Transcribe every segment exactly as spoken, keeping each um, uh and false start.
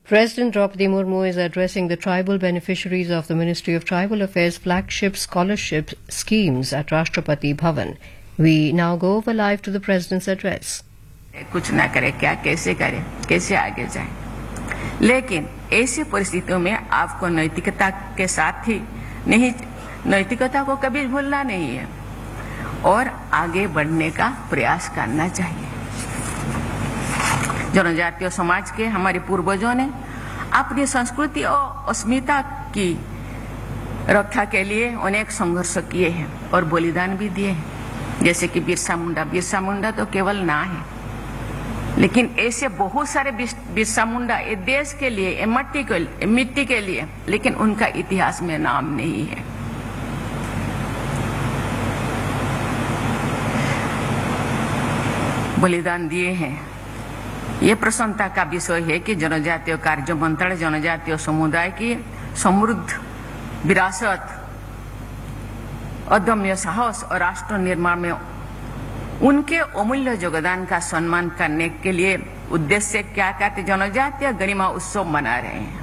President Draupadi Murmu is addressing the tribal beneficiaries of the Ministry of Tribal Affairs flagship scholarship schemes at Rashtrapati Bhavan. We now go over live to the President's address. कुछ ना करे, क्या कैसे करे, कैसे आगे जाए, लेकिन ऐसी परिस्थितियों में आपको नैतिकता के साथ ही नहीं, नैतिकता को कभी भूलना नहीं है और आगे बढ़ने का प्रयास करना चाहिए। जनजातीय समाज के हमारे पूर्वजों ने अपनी संस्कृति और अस्मिता की रक्षा के लिए अनेक संघर्ष किए हैं और बलिदान भी दिए हैं, जैसे कि बिरसा मुंडा। बिरसा मुंडा तो केवल ना है, लेकिन ऐसे बहुत सारे बिरसा मुंडा ये देश के लिए, ये मिट्टी के मिट्टी के लिए, लेकिन उनका इतिहास में नाम नहीं है। बलिदान दिए हैं। ये प्रसन्नता का विषय है कि जनजातीय कार्य मंत्रालय जनजातीय समुदाय की समृद्ध विरासत, अदम्य साहस और राष्ट्र निर्माण में उनके अमूल्य योगदान का सम्मान करने के लिए उद्देश्य क्या कहते जनजातीय गरिमा उत्सव मना रहे हैं।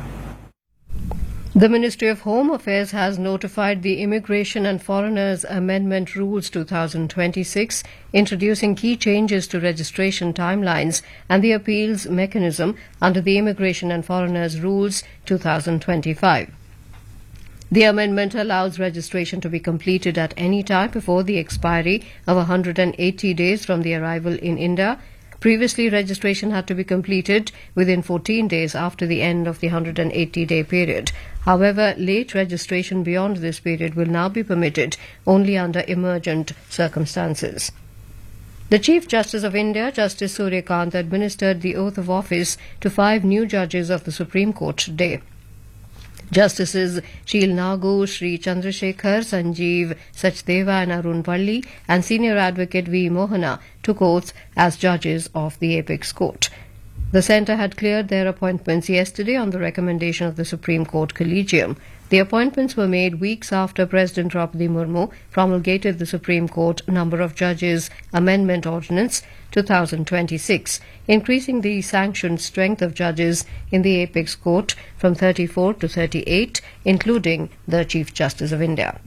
The Ministry of Home Affairs has notified the Immigration and Foreigners Amendment Rules twenty twenty-six, introducing key changes to registration timelines and the appeals mechanism under the Immigration and Foreigners Rules twenty twenty-five. The amendment allows registration to be completed at any time before the expiry of one hundred eighty days from the arrival in India. Previously, registration had to be completed within fourteen days after the end of the one hundred eighty day period. However, late registration beyond this period will now be permitted only under emergent circumstances. The Chief Justice of India, Justice Surya Kant, administered the oath of office to five new judges of the Supreme Court today. Justices Sheel Nagu, Shri Chandrasekhar, Sanjeev Sachdeva and Arun Valli and Senior Advocate V. Mohana took oath as judges of the Apex Court. The centre had cleared their appointments yesterday on the recommendation of the Supreme Court Collegium. The appointments were made weeks after President Draupadi Murmu promulgated the Supreme Court Number of Judges Amendment Ordinance twenty twenty-six, increasing the sanctioned strength of judges in the Apex Court from thirty-four to thirty-eight, including the Chief Justice of India.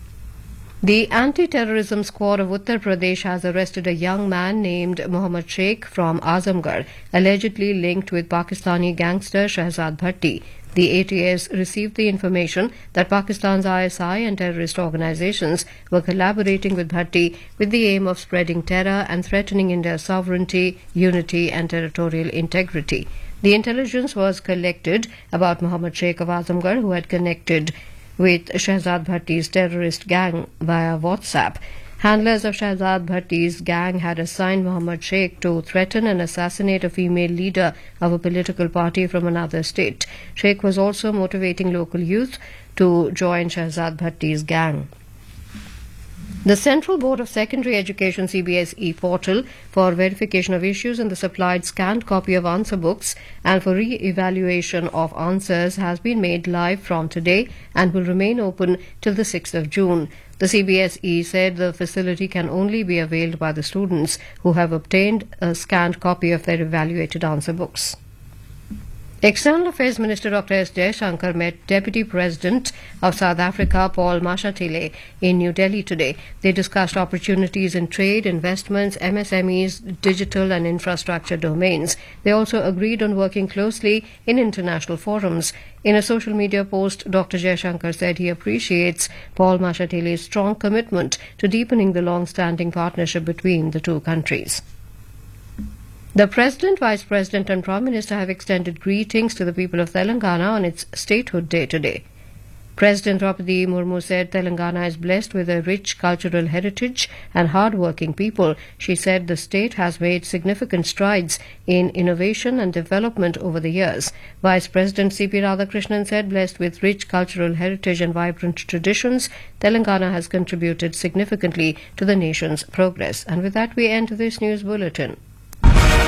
The anti-terrorism squad of Uttar Pradesh has arrested a young man named Mohammad Sheikh from Azamgarh, allegedly linked with Pakistani gangster Shahzad Bhatti. The A T S received the information that Pakistan's I S I and terrorist organizations were collaborating with Bhatti with the aim of spreading terror and threatening India's sovereignty, unity and territorial integrity. The intelligence was collected about Mohammad Sheikh of Azamgarh, who had connected with Shahzad Bhatti's terrorist gang via WhatsApp. Handlers of Shahzad Bhatti's gang had assigned Mohammad Sheikh to threaten and assassinate a female leader of a political party from another state. Sheikh was also motivating local youth to join Shahzad Bhatti's gang. The Central Board of Secondary Education C B S E portal for verification of issues in the supplied scanned copy of answer books and for re-evaluation of answers has been made live from today and will remain open till the sixth of June. The C B S E said the facility can only be availed by the students who have obtained a scanned copy of their evaluated answer books. External Affairs Minister Doctor S. Jaishankar met Deputy President of South Africa, Paul Mashatile, in New Delhi today. They discussed opportunities in trade, investments, M S M Es, digital and infrastructure domains. They also agreed on working closely in international forums. In a social media post, Doctor Jaishankar said he appreciates Paul Mashatile's strong commitment to deepening the long-standing partnership between the two countries. The President, Vice President and Prime Minister have extended greetings to the people of Telangana on its Statehood Day today. President Draupadi Murmu said Telangana is blessed with a rich cultural heritage and hard-working people. She said the state has made significant strides in innovation and development over the years. Vice President C P Radhakrishnan said blessed with rich cultural heritage and vibrant traditions, Telangana has contributed significantly to the nation's progress. And with that, we end this news bulletin.